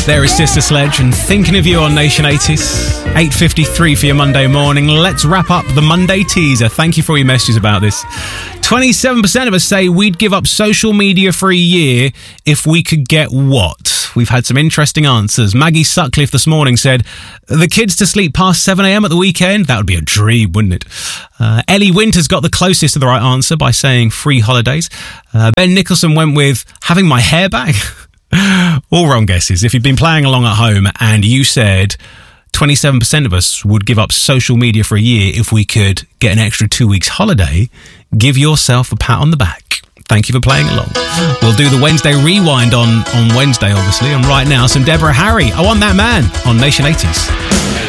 There is Sister Sledge and Thinking of You on Nation 80s. 8:53 for your Monday morning. Let's wrap up the Monday teaser. Thank you for all your messages about this. 27% of us say we'd give up social media for a year if we could get what? We've had some interesting answers. Maggie Sutcliffe this morning said, the kids to sleep past 7 a.m. at the weekend? That would be a dream, wouldn't it? Ellie Winters got the closest to the right answer by saying free holidays. Ben Nicholson went with having my hair back. All wrong guesses. If you've been playing along at home and you said 27% of us would give up social media for a year if we could get an extra 2 weeks holiday, give yourself a pat on the back. Thank you for playing along. We'll do the Wednesday rewind on Wednesday, obviously. And right now, some Deborah Harry. I Want That Man on Nation 80s.